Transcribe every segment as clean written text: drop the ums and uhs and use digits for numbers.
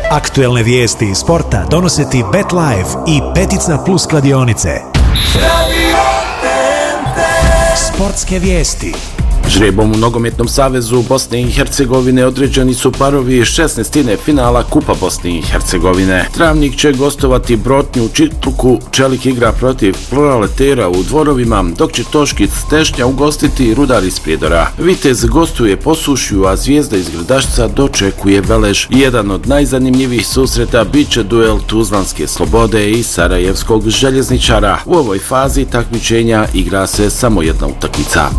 Aktuelne vijesti iz sporta donose ti BetLife i Peticna Plus kladionice. Sportske vijesti. Žrebom u Nogometnom savezu Bosne i Hercegovine određeni su parovi 16. finala Kupa Bosne i Hercegovine. Travnik će gostovati Brotnju u Čitluku, Čelik igra protiv Proletera u Dvorovima, dok će Toškic Tešnja ugostiti Rudar iz Prijedora. Vitez gostuje Posušju, a Zvijezda iz Gradašca dočekuje Velež. Jedan od najzanimljivijih susreta bit će duel Tuzlanske Slobode i Sarajevskog Željezničara. U ovoj fazi takmičenja igra se samo jedna utakmica.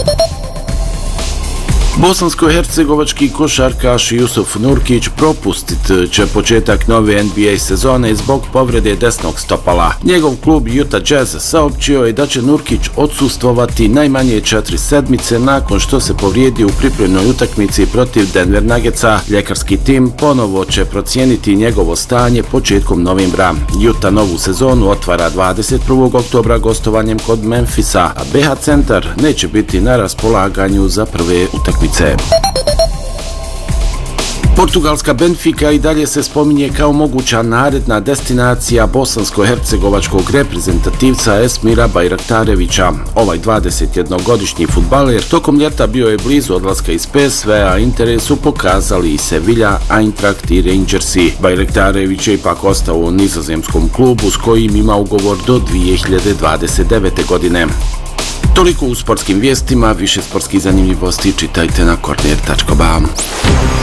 Bosansko-hercegovački košarkaš Jusuf Nurkić propustit će početak nove NBA sezone zbog povrede desnog stopala. Njegov klub Utah Jazz saopćio je da će Nurkić odsustvovati najmanje 4 sedmice nakon što se povrijedio u pripremnoj utakmici protiv Denver Nuggetsa. Ljekarski tim ponovo će procijeniti njegovo stanje početkom novembra. Utah novu sezonu otvara 21. oktobra gostovanjem kod Memphisa, a BH Centar neće biti na raspolaganju za prve utakmice. Portugalska Benfica i dalje se spominje kao moguća naredna destinacija bosansko-hercegovačkog reprezentativca Esmira Bajraktarevića. Ovaj 21-godišnji fudbaler tokom ljeta bio je blizu odlaska iz PSV-a, interes su pokazali i Sevilla, Eintracht i Rangersi. Bajraktarević je ipak ostao u nizozemskom klubu s kojim ima ugovor do 2029. godine. Toliko u sportskim vijestima, više sportskih zanimljivosti čitajte na korner.ba.